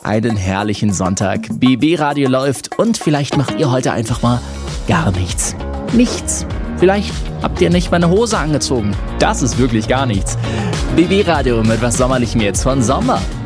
einen herrlichen Sonntag. BB Radio läuft und vielleicht macht ihr heute einfach mal gar nichts. Nichts. Vielleicht habt ihr nicht mal eine Hose angezogen. Das ist wirklich gar nichts. BB Radio mit was Sommerlichem jetzt von Sommer.